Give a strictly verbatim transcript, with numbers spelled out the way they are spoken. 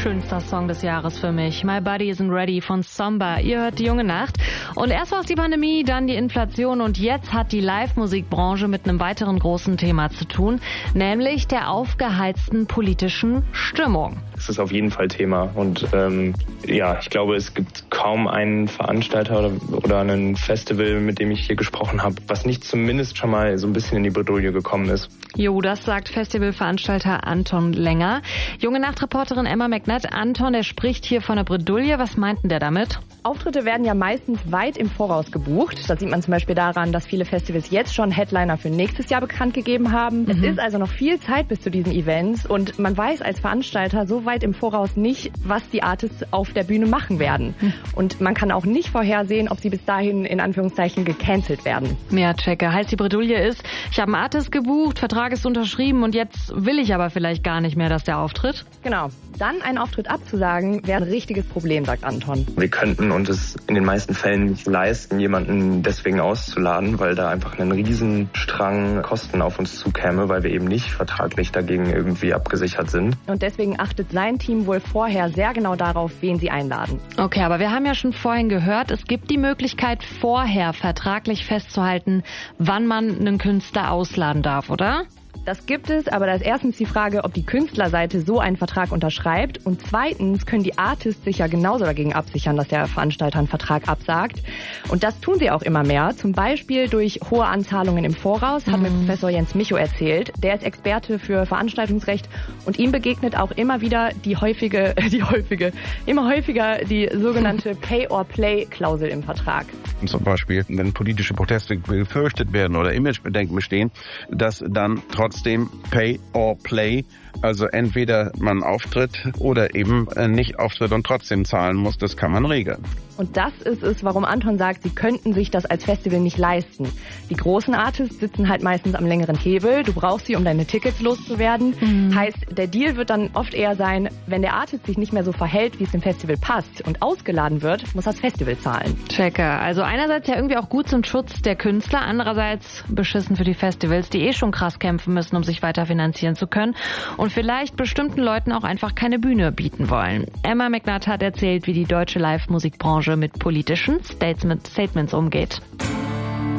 schönster Song des Jahres für mich. My Body Isn't Ready von Somba. Ihr hört die junge Nacht. Und erst war es die Pandemie, dann die Inflation und jetzt hat die Live-Musikbranche mit einem weiteren großen Thema zu tun, nämlich der aufgeheizten politischen Stimmung. Das ist auf jeden Fall Thema und ähm, ja, ich glaube, es gibt kaum einen Veranstalter oder, oder ein Festival, mit dem ich hier gesprochen habe, was nicht zumindest schon mal so ein bisschen in die Bredouille gekommen ist. Jo, das sagt Festivalveranstalter Anton Länger. Junge Nachtreporterin Emma McNutt. Anton, der spricht hier von der Bredouille. Was meint denn der damit? Auftritte werden ja meistens weit im Voraus gebucht. Das sieht man zum Beispiel daran, dass viele Festivals jetzt schon Headliner für nächstes Jahr bekannt gegeben haben. Mhm. Es ist also noch viel Zeit bis zu diesen Events und man weiß als Veranstalter so weit im Voraus nicht, was die Artists auf der Bühne machen werden. Mhm. Und man kann auch nicht vorhersehen, ob sie bis dahin in Anführungszeichen gecancelt werden. Ja, checke. Heißt, die Bredouille ist, ich habe einen Artist gebucht, Vertrag ist unterschrieben und jetzt will ich aber vielleicht gar nicht mehr, dass der auftritt? Genau. Dann einen Auftritt abzusagen, wäre ein richtiges Problem, sagt Anton. Wir könnten uns es in den meisten Fällen nicht leisten, jemanden deswegen auszuladen, weil da einfach ein Riesenstrang Kosten auf uns zukäme, weil wir eben nicht vertraglich dagegen irgendwie abgesichert sind. Und deswegen achtet sein Team wohl vorher sehr genau darauf, wen sie einladen. Okay, aber wir haben ja schon vorhin gehört, es gibt die Möglichkeit, vorher vertraglich festzuhalten, wann man einen Künstler ausladen darf, oder? Das gibt es, aber da ist erstens die Frage, ob die Künstlerseite so einen Vertrag unterschreibt und zweitens können die Artists sich ja genauso dagegen absichern, dass der Veranstalter einen Vertrag absagt. Und das tun sie auch immer mehr, zum Beispiel durch hohe Anzahlungen im Voraus, hat mir mhm. Professor Jens Micho erzählt. Der ist Experte für Veranstaltungsrecht und ihm begegnet auch immer wieder die häufige, die häufige, immer häufiger die sogenannte Pay-or-Play-Klausel im Vertrag. Zum Beispiel, wenn politische Proteste befürchtet werden oder Imagebedenken bestehen, dass dann trotzdem Pay or Play, also entweder man auftritt oder eben nicht auftritt und trotzdem zahlen muss, das kann man regeln. Und das ist es, warum Anton sagt, sie könnten sich das als Festival nicht leisten. Die großen Artists sitzen halt meistens am längeren Hebel. Du brauchst sie, um deine Tickets loszuwerden. Mhm. Heißt, der Deal wird dann oft eher sein, wenn der Artist sich nicht mehr so verhält, wie es dem Festival passt und ausgeladen wird, muss das Festival zahlen. Checke. Also einerseits ja irgendwie auch gut zum Schutz der Künstler, andererseits beschissen für die Festivals, die eh schon krass kämpfen müssen, um sich weiter finanzieren zu können und vielleicht bestimmten Leuten auch einfach keine Bühne bieten wollen. Emma McNutt hat erzählt, wie die deutsche Live-Musikbranche mit politischen Statements umgeht.